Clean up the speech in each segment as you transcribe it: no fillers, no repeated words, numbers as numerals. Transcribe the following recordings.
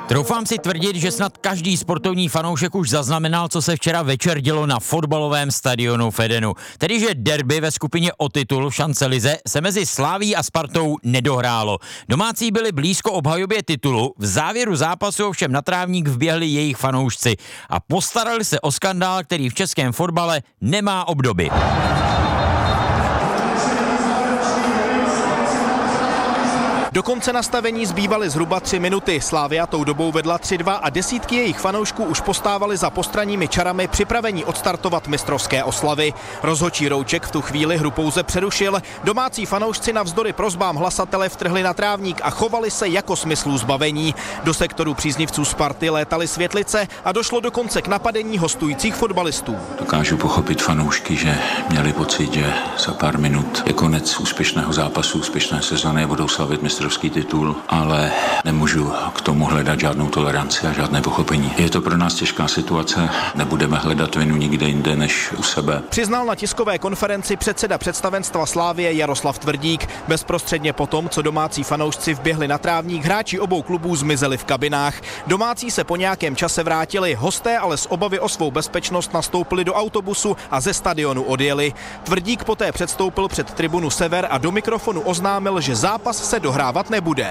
Troufám si tvrdit, že snad každý sportovní fanoušek už zaznamenal, co se včera večer dělo na fotbalovém stadionu v Edenu. Tedy, že derby ve skupině o titul v Champs-Élysées se mezi Slavií a Spartou nedohrálo. Domácí byli blízko obhajobě titulu, v závěru zápasu ovšem na trávník vběhli jejich fanoušci a postarali se o skandál, který v českém fotbale nemá obdoby. Do konce nastavení zbývaly zhruba 3 minuty. Slavia tou dobou vedla 3-2 a desítky jejich fanoušků už postávaly za postranními čarami připravení odstartovat mistrovské oslavy. Rozhodčí Rouček v tu chvíli hru pouze přerušil. Domácí fanoušci navzdory prosbám hlasatele vtrhli na trávník a chovali se jako smyslů zbavení. Do sektoru příznivců Sparty létaly světlice a došlo dokonce k napadení hostujících fotbalistů. Dokážu pochopit fanoušky, že měli pocit, že za pár minut je konec úspěšného zápasu, úspěšné sezony, budou slavit mistrovský titul, ale nemůžu k tomu hledat žádnou toleranci a žádné pochopení. Je to pro nás těžká situace, nebudeme hledat vinu nikde jinde než u sebe. Přiznal na tiskové konferenci předseda představenstva Slavie Jaroslav Tvrdík. Bezprostředně potom, co domácí fanoušci vběhli na trávník, hráči obou klubů zmizeli v kabinách. Domácí se po nějakém čase vrátili, hosté ale z obavy o svou bezpečnost nastoupili do autobusu a ze stadionu odjeli. Tvrdík poté předstoupil před tribunu Sever a do mikrofonu oznámil, že zápas se dohrávat nebude.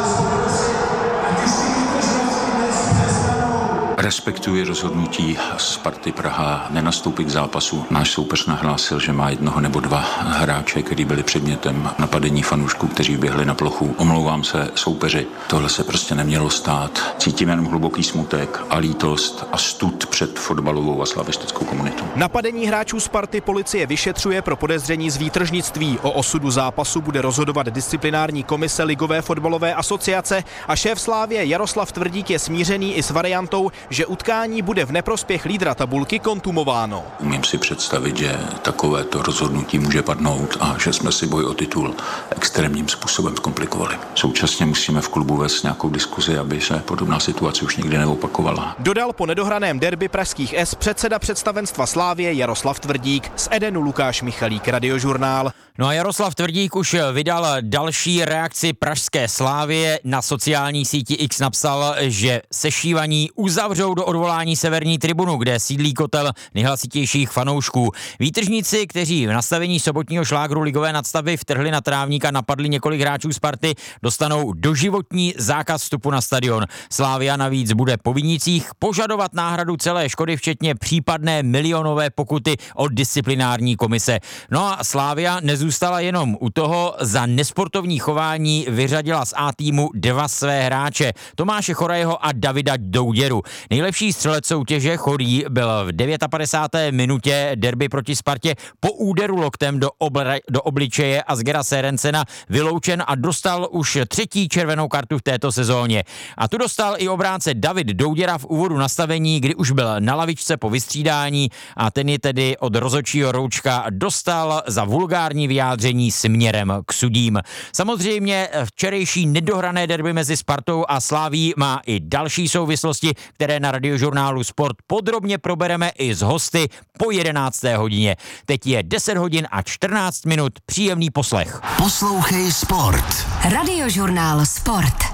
Respektuji rozhodnutí Sparty Praha nenastoupit k zápasu. Náš soupeř nahlásil, že má jednoho nebo dva hráče, kteří byli předmětem napadení fanoušků, kteří běhli na plochu. Omlouvám se soupeři, tohle se prostě nemělo stát. Cítím jenom hluboký smutek a lítost a stud před fotbalovou a slavistickou komunitou. Napadení hráčů Sparty policie vyšetřuje pro podezření z výtržnictví. O osudu zápasu bude rozhodovat disciplinární komise Ligové fotbalové asociace a šéf Slavie Jaroslav Tvrdík je smířený i s variantou, že utkání bude v neprospěch lídra tabulky kontumováno. Umím si představit, že takovéto rozhodnutí může padnout a že jsme si boj o titul extrémním způsobem zkomplikovali. Současně musíme v klubu vést nějakou diskuzi, aby se podobná situace už nikdy neopakovala. Dodal po nedohraném derby pražských S předseda představenstva Slavie Jaroslav Tvrdík. Z Edenu Lukáš Michalík, Radiožurnál. No a Jaroslav Tvrdík už vydal další reakci pražské Slavie. Na sociální síti X napsal, že sešívaní uzavřou do odvolání severní tribunu, kde sídlí kotel nejhlasitějších fanoušků. Výtržníci, kteří v nastavení sobotního šlágru ligové nadstavby vtrhli na trávník a napadli několik hráčů Sparty, dostanou doživotní zákaz vstupu na stadion. Slavia navíc bude po vinících požadovat náhradu celé škody, včetně případné milionové pokuty od disciplinární komise. No a Slavia nezůstala jenom u toho, za nesportovní chování vyřadila z A týmu 2 své hráče, Tomáše Chorejeho a Davida Douděru. Nejlepší střelec soutěže Chorý byl v 59. minutě derby proti Spartě po úderu loktem do obličeje Asgera Serencena vyloučen a dostal už 3. červenou kartu v této sezóně. A tu dostal i obránce David Douděra v úvodu nastavení, kdy už byl na lavičce po vystřídání a ten je tedy od rozhodčího Roučka dostal za vulgární vyjádření směrem k sudím. Samozřejmě včerejší nedohrané derby mezi Spartou a Slavií má i další souvislosti, které na Radiožurnálu Sport podrobně probereme i s hosty po 11. hodině. Teď je 10 hodin a 14 minut. Příjemný poslech. Poslouchej Sport. Radiožurnál Sport.